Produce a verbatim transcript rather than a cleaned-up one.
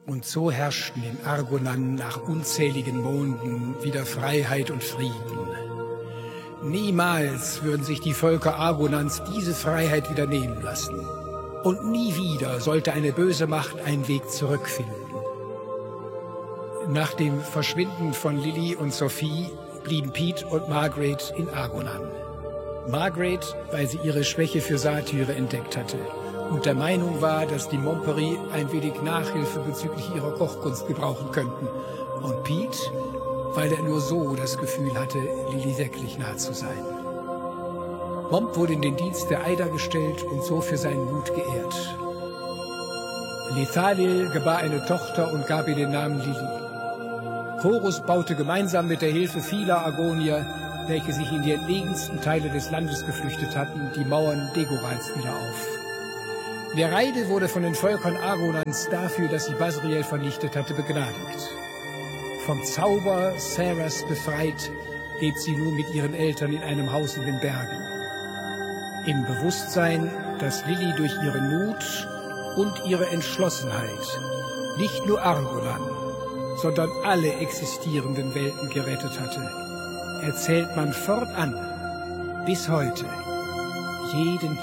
Und so herrschten in Argonan nach unzähligen Monden wieder Freiheit und Frieden. Niemals würden sich die Völker Argonans diese Freiheit wieder nehmen lassen. Und nie wieder sollte eine böse Macht einen Weg zurückfinden. Nach dem Verschwinden von Lily und Sophie blieben Pete und Margaret in Argonan. Margaret, weil sie ihre Schwäche für Satyre entdeckt hatte und der Meinung war, dass die Montperie ein wenig Nachhilfe bezüglich ihrer Kochkunst gebrauchen könnten. Und Pete, weil er nur so das Gefühl hatte, Lily wirklich nah zu sein. Momp wurde in den Dienst der Eider gestellt und so für seinen Mut geehrt. Lethalil gebar eine Tochter und gab ihr den Namen Lily. Chorus baute gemeinsam mit der Hilfe vieler Argonier, welche sich in die entlegensten Teile des Landes geflüchtet hatten, die Mauern Degorals wieder auf. Nereide wurde von den Völkern Argonans dafür, dass sie Basriel vernichtet hatte, begnadigt. Vom Zauber Saras befreit, lebt sie nun mit ihren Eltern in einem Haus in den Bergen. Im Bewusstsein, dass Lily durch ihren Mut und ihre Entschlossenheit nicht nur Argonan, sondern alle existierenden Welten gerettet hatte, erzählt man fortan, bis heute, jeden